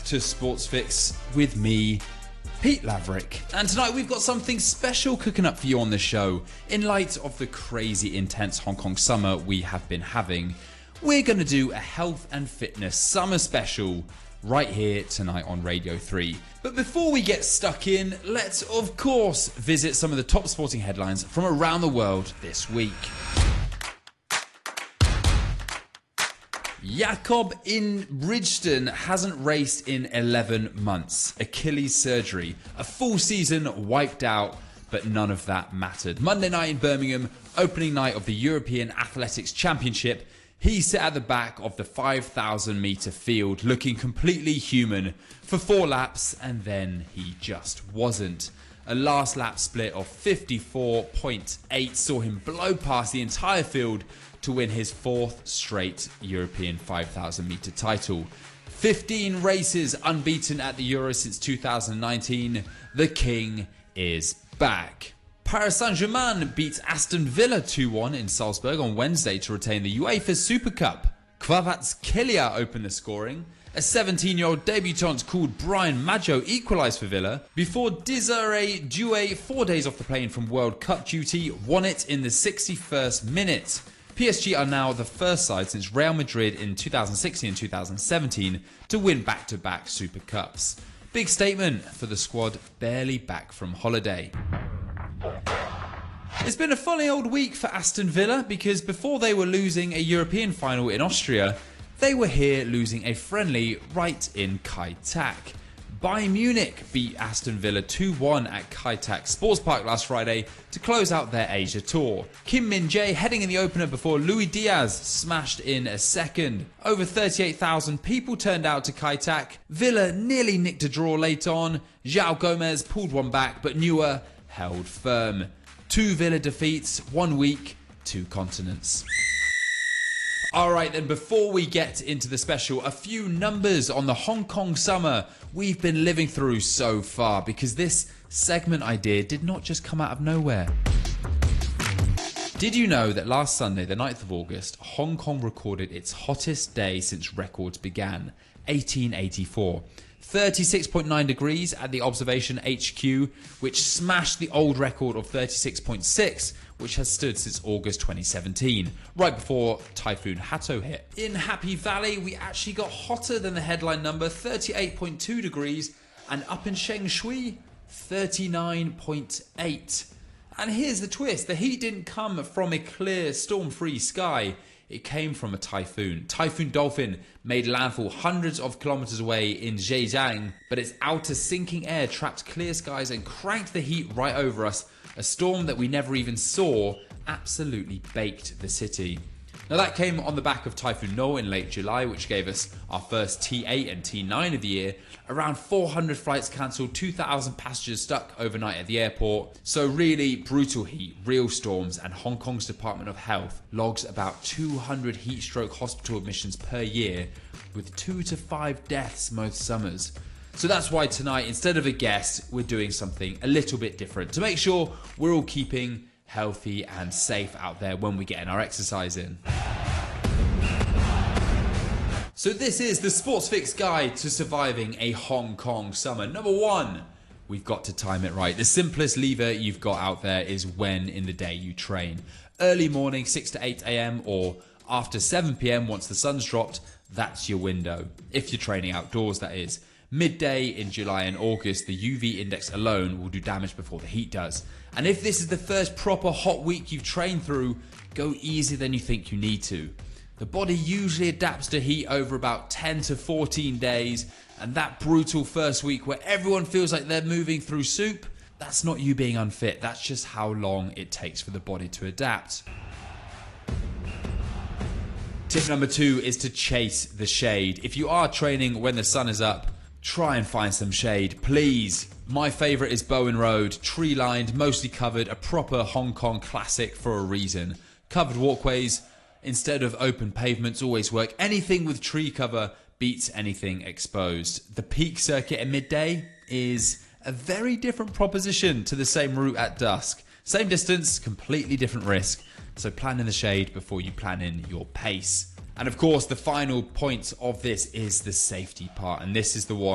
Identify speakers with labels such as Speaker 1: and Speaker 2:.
Speaker 1: to Sportsfix with me, Pete Laverick. And tonight we've got something special cooking up for you on the show. In light of the crazy intense Hong Kong summer we have been having, we're going to do a health and fitness summer special right here tonight on Radio 3. But before we get stuck in, let's of course visit some of the top sporting headlines from around the world this week. Jakob Ingebrigtsen hasn't raced in 11 months. Achilles surgery. A full season wiped out, but none of that mattered. Monday night in Birmingham, opening night of the European Athletics Championship, he sat at the back of the 5,000 metre field looking completely human for 4 laps, and then he just wasn't. A last lap split of 54.8 saw him blow past the entire field to win his 4th straight European 5,000 metre title. 15 races unbeaten at the Euros since 2019. The king is back. Paris Saint-Germain beat Aston Villa 2-1 in Salzburg on Wednesday to retain the UEFA Super Cup. Kvaratskhelia opened the scoring. A 17-year-old debutant called Brian Maggio equalised for Villa before Desiree Doué, 4 days off the plane from World Cup duty, won it in the 61st minute. PSG are now the first side since Real Madrid in 2016 and 2017 to win back-to-back Super Cups. Big statement for the squad barely back from holiday. It's been a funny old week for Aston Villa because before they were losing a European final in Austria, they were here losing a friendly right in Kai Tak. Bayern Munich beat Aston Villa 2-1 at Kai Tak Sports Park last Friday to close out their Asia tour. Kim Min-jae heading in the opener before Luis Diaz smashed in a second. Over 38,000 people turned out to Kai Tak. Villa nearly nicked a draw late on. João Gomez pulled one back, but Neuer held firm. 2 Villa defeats, 1 week, 2 continents. Alright then, before we get into the special, a few numbers on the Hong Kong summer we've been living through so far, because this segment idea did not just come out of nowhere. Did you know that last Sunday, the 9th of August, Hong Kong recorded its hottest day since records began, 1884. 36.9 degrees at the observation HQ, which smashed the old record of 36.6, which has stood since August 2017, right before Typhoon Hato hit. In Happy Valley, we actually got hotter than the headline number, 38.2 degrees, and up in Sheng Shui, 39.8. And here's the twist, the heat didn't come from a clear, storm-free sky. It came from a typhoon. Typhoon Dolphin made landfall hundreds of kilometers away in Zhejiang, but its outer sinking air trapped clear skies and cranked the heat right over us. A storm that we never even saw absolutely baked the city. Now that came on the back of Typhoon No in late July, which gave us our first T8 and T9 of the year. Around 400 flights cancelled, 2,000 passengers stuck overnight at the airport. So really brutal heat, real storms, and Hong Kong's Department of Health logs about 200 heat stroke hospital admissions per year, with 2 to 5 deaths most summers. So that's why tonight, instead of a guest, we're doing something a little bit different to make sure we're all keeping healthy and safe out there when we get our exercise in. So this is the Sportsfix guide to surviving a Hong Kong summer. Number 1, we've got to time it right. The simplest lever you've got out there is when in the day you train. Early morning, 6 to 8 a.m. or after 7 p.m. once the sun's dropped, that's your window. If you're training outdoors, that is. Midday in July and August, the UV index alone will do damage before the heat does. And if this is the first proper hot week you've trained through, go easier than you think you need to. The body usually adapts to heat over about 10 to 14 days, and that brutal first week where everyone feels like they're moving through soup, that's not you being unfit, that's just how long it takes for the body to adapt. Tip number 2 is to chase the shade. If you are training when the sun is up, try and find some shade, please. My favourite is Bowen Road, tree-lined, mostly covered, a proper Hong Kong classic for a reason. Covered walkways instead of open pavements always work. Anything with tree cover beats anything exposed. The Peak Circuit at midday is a very different proposition to the same route at dusk. Same distance, completely different risk. So plan in the shade before you plan in your pace. And of course, the final point of this is the safety part. And this is the one